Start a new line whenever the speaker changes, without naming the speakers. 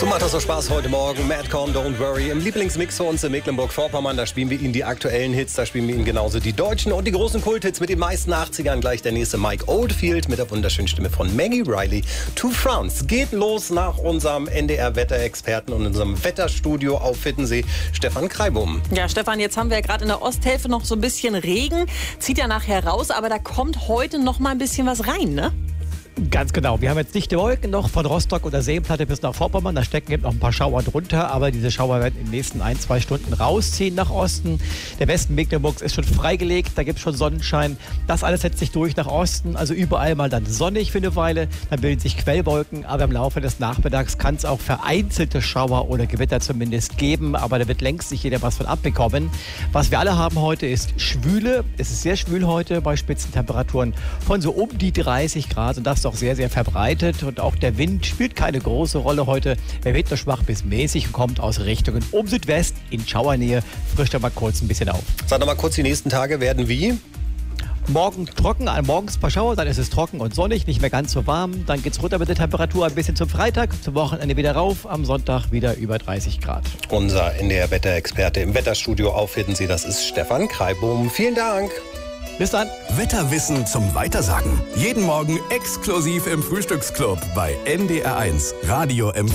So macht das so Spaß heute Morgen. Madcon, Don't Worry. Im Lieblingsmix für uns in Mecklenburg-Vorpommern. Da spielen wir Ihnen die aktuellen Hits. Da spielen wir Ihnen genauso die deutschen und die großen Kulthits mit den meisten 80ern. Gleich der nächste Mike Oldfield mit der wunderschönen Stimme von Maggie Riley. To France. Geht los nach unserem NDR-Wetterexperten und unserem Wetterstudio auf Hiddensee, Stefan Kreibum.
Ja, Stefan, jetzt haben wir ja gerade in der Osthälfte noch so ein bisschen Regen. Zieht ja nachher raus, aber da kommt heute noch mal ein bisschen was rein, ne?
Ganz genau. Wir haben jetzt dichte Wolken noch von Rostock oder Seenplatte bis nach Vorpommern. Da stecken eben noch ein paar Schauer drunter, aber diese Schauer werden in den nächsten 1-2 Stunden rausziehen nach Osten. Der Westen Mecklenburgs ist schon freigelegt, da gibt es schon Sonnenschein. Das alles setzt sich durch nach Osten, also überall mal dann sonnig für eine Weile. Dann bilden sich Quellwolken, aber im Laufe des Nachmittags kann es auch vereinzelte Schauer oder Gewitter zumindest geben, aber da wird längst nicht jeder was von abbekommen. Was wir alle haben heute ist Schwüle. Es ist sehr schwül heute bei Spitzentemperaturen von so um die 30 Grad und das doch sehr, sehr verbreitet. Und auch der Wind spielt keine große Rolle heute. Er weht nur schwach bis mäßig und kommt aus Richtungen um Südwest. In Schauernähe frischt er mal kurz ein bisschen auf.
Sag noch mal kurz, die nächsten Tage werden wie?
Morgen trocken, morgens ein paar Schauer, dann ist es trocken und sonnig, nicht mehr ganz so warm. Dann geht es runter mit der Temperatur ein bisschen zum Freitag, zum Wochenende wieder rauf, am Sonntag wieder über 30 Grad.
Unser NDR-Wetterexperte im Wetterstudio auf Hiddensee, das ist Stefan Kreibum. Vielen Dank.
Bis dann.
Wetterwissen zum Weitersagen. Jeden Morgen exklusiv im Frühstücksclub bei NDR1 Radio M4.